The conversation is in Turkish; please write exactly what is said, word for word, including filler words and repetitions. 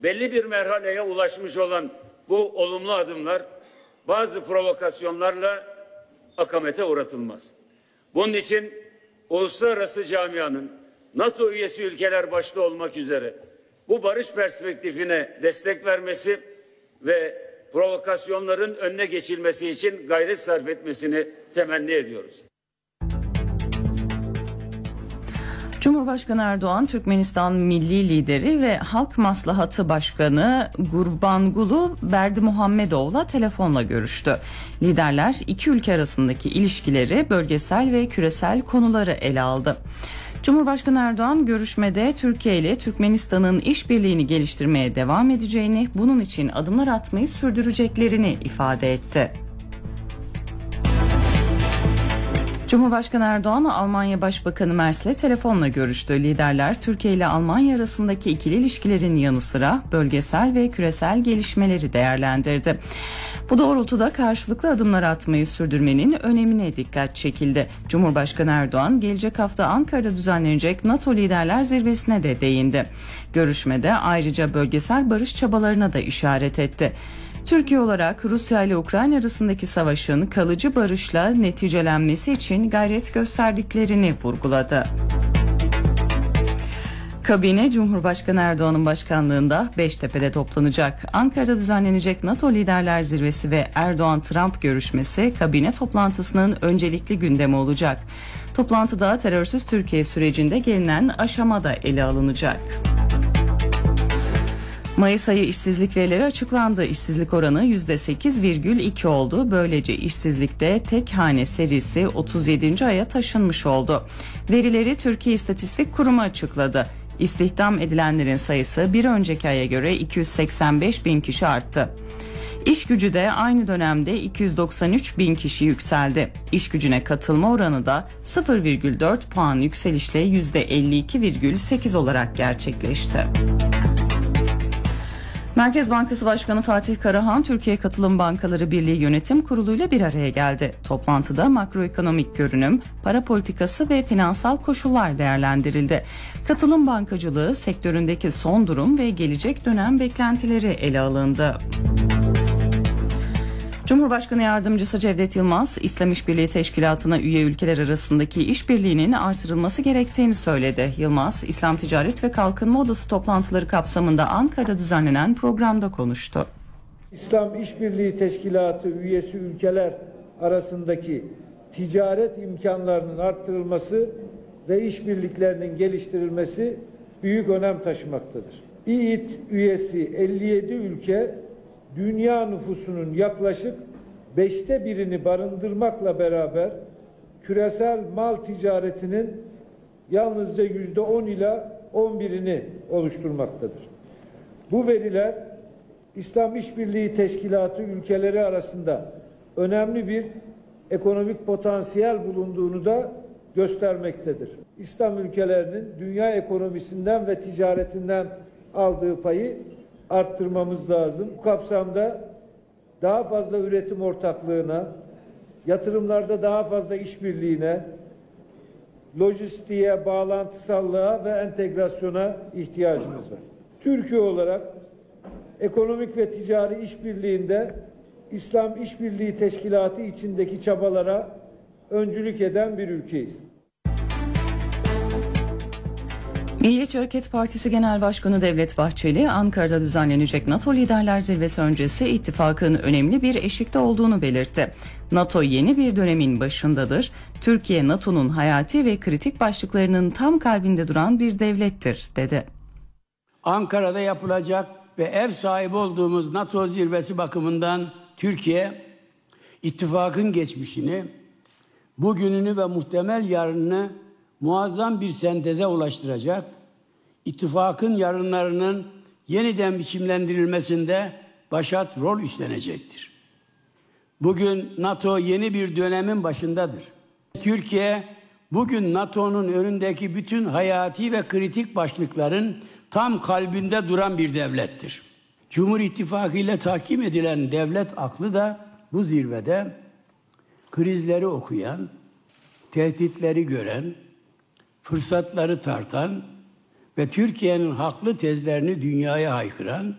Belli bir merhaleye ulaşmış olan bu olumlu adımlar bazı provokasyonlarla akamete uğratılmaz. Bunun için uluslararası camianın NATO üyesi ülkeler başta olmak üzere bu barış perspektifine destek vermesi ve provokasyonların önüne geçilmesi için gayret sarf etmesini temenni ediyoruz. Cumhurbaşkanı Erdoğan, Türkmenistan Milli Lideri ve Halk Maslahatı Başkanı Gurbanguly Berdimuhamedov'la telefonla görüştü. Liderler iki ülke arasındaki ilişkileri, bölgesel ve küresel konuları ele aldı. Cumhurbaşkanı Erdoğan görüşmede Türkiye ile Türkmenistan'ın işbirliğini geliştirmeye devam edeceğini, bunun için adımlar atmayı sürdüreceklerini ifade etti. Cumhurbaşkanı Erdoğan, Almanya Başbakanı Merz'le telefonla görüştü. Liderler Türkiye ile Almanya arasındaki ikili ilişkilerin yanı sıra bölgesel ve küresel gelişmeleri değerlendirdi. Bu doğrultuda karşılıklı adımlar atmayı sürdürmenin önemine dikkat çekildi. Cumhurbaşkanı Erdoğan, gelecek hafta Ankara'da düzenlenecek NATO Liderler Zirvesi'ne de değindi. Görüşmede ayrıca bölgesel barış çabalarına da işaret etti. Türkiye olarak Rusya ile Ukrayna arasındaki savaşın kalıcı barışla neticelenmesi için gayret gösterdiklerini vurguladı. Kabine, Cumhurbaşkanı Erdoğan'ın başkanlığında Beştepe'de toplanacak. Ankara'da düzenlenecek NATO Liderler Zirvesi ve Erdoğan-Trump görüşmesi kabine toplantısının öncelikli gündemi olacak. Toplantıda terörsüz Türkiye sürecinde gelinen aşama da ele alınacak. Mayıs ayı işsizlik verileri açıklandı. İşsizlik oranı yüzde sekiz virgül iki oldu. Böylece işsizlikte tek hane serisi otuz yedinci aya taşınmış oldu. Verileri Türkiye İstatistik Kurumu açıkladı. İstihdam edilenlerin sayısı bir önceki aya göre iki yüz seksen beş bin kişi arttı. İş gücü de aynı dönemde iki yüz doksan üç bin kişi yükseldi. İş gücüne katılma oranı da sıfır virgül dört puan yükselişle yüzde elli iki virgül sekiz olarak gerçekleşti. Merkez Bankası Başkanı Fatih Karahan, Türkiye Katılım Bankaları Birliği Yönetim Kurulu ile bir araya geldi. Toplantıda makroekonomik görünüm, para politikası ve finansal koşullar değerlendirildi. Katılım bankacılığı sektöründeki son durum ve gelecek dönem beklentileri ele alındı. Cumhurbaşkanı Yardımcısı Cevdet Yılmaz, İslam İşbirliği Teşkilatı'na üye ülkeler arasındaki işbirliğinin artırılması gerektiğini söyledi. Yılmaz, İslam Ticaret ve Kalkınma Odası toplantıları kapsamında Ankara'da düzenlenen programda konuştu. İslam İşbirliği Teşkilatı üyesi ülkeler arasındaki ticaret imkanlarının artırılması ve işbirliklerinin geliştirilmesi büyük önem taşımaktadır. İİT üyesi elli yedi ülke, dünya nüfusunun yaklaşık beşte birini barındırmakla beraber küresel mal ticaretinin yalnızca yüzde on ila on birini oluşturmaktadır. Bu veriler İslam İşbirliği Teşkilatı ülkeleri arasında önemli bir ekonomik potansiyel bulunduğunu da göstermektedir. İslam ülkelerinin dünya ekonomisinden ve ticaretinden aldığı payı arttırmamız lazım. Bu kapsamda daha fazla üretim ortaklığına, yatırımlarda daha fazla işbirliğine, lojistiğe, bağlantısallığa ve entegrasyona ihtiyacımız var. Türkiye olarak ekonomik ve ticari işbirliğinde İslam İşbirliği Teşkilatı içindeki çabalara öncülük eden bir ülkeyiz. Milliyetçi Hareket Partisi Genel Başkanı Devlet Bahçeli, Ankara'da düzenlenecek NATO Liderler Zirvesi öncesi ittifakın önemli bir eşikte olduğunu belirtti. NATO yeni bir dönemin başındadır. Türkiye, NATO'nun hayati ve kritik başlıklarının tam kalbinde duran bir devlettir, dedi. Ankara'da yapılacak ve ev sahibi olduğumuz NATO zirvesi bakımından Türkiye, ittifakın geçmişini, bugününü ve muhtemel yarınını muazzam bir senteze ulaştıracak, ittifakın yarınlarının yeniden biçimlendirilmesinde başat rol üstlenecektir. Bugün NATO yeni bir dönemin başındadır. Türkiye, bugün NATO'nun önündeki bütün hayati ve kritik başlıkların tam kalbinde duran bir devlettir. Cumhur İttifakı ile tahkim edilen devlet aklı da bu zirvede krizleri okuyan, tehditleri gören, fırsatları tartan ve Türkiye'nin haklı tezlerini dünyaya haykıran